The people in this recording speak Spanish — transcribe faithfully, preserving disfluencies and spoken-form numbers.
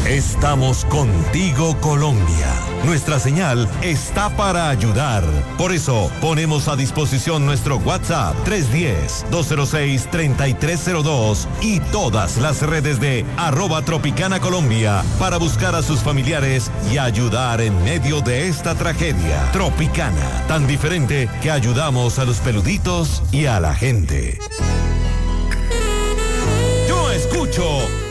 Estamos contigo, Colombia. Nuestra señal está para ayudar. Por eso, ponemos a disposición nuestro WhatsApp tres uno cero, dos cero seis, tres tres cero dos y todas las redes de arroba Tropicana Colombia para buscar a sus familiares y ayudar en medio de esta tragedia. Tropicana, tan diferente que ayudamos a los peluditos y a la gente. Yo escucho